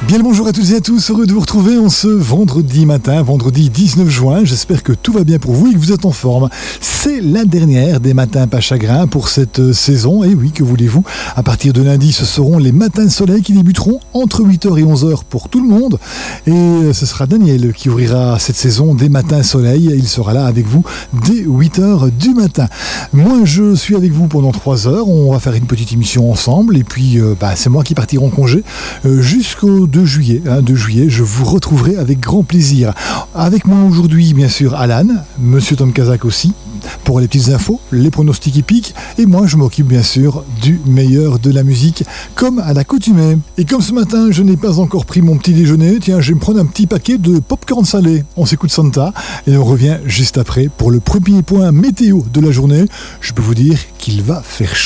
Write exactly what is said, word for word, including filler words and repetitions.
Bien le bonjour à toutes et à tous, heureux de vous retrouver en ce vendredi matin, vendredi dix-neuf juin. J'espère que tout va bien pour vous et que vous êtes en forme. C'est la dernière des matins pas chagrin pour cette saison. Et oui, que voulez-vous, à partir de lundi, ce seront les matins de soleil qui débuteront entre huit heures et onze heures pour tout le monde. Et ce sera Daniel qui ouvrira cette saison des matins soleil. Il sera là avec vous dès huit heures du matin. Moi, je suis avec vous pendant trois heures. On va faire une petite émission ensemble. Et puis, euh, bah, c'est moi qui partirai en congé euh, jusqu'au deux juillet. Hein, deux juillet, je vous retrouverai avec grand plaisir. Avec moi aujourd'hui, bien sûr, Alan, Monsieur Tom Kazak aussi, pour les petites infos, les pronostics hippiques. Et moi, je m'occupe bien sûr du meilleur de la musique, comme à l'accoutumée. Et comme ce matin, je n'ai pas encore pris mon petit déjeuner, tiens, je vais me prendre un petit paquet de popcorn salé. On s'écoute Santa et on revient juste après pour le premier point météo de la journée. Je peux vous dire qu'il va faire chaud.